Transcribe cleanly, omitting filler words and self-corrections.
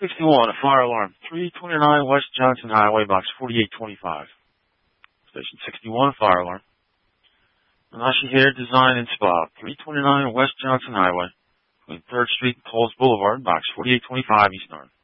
61, a fire alarm. 329 West Johnson Highway, box 4825. Station 61, fire alarm. Menashe Hair Design and Spa, 329 West Johnson Highway, between 3rd Street and Coles Boulevard, box 4825 East North.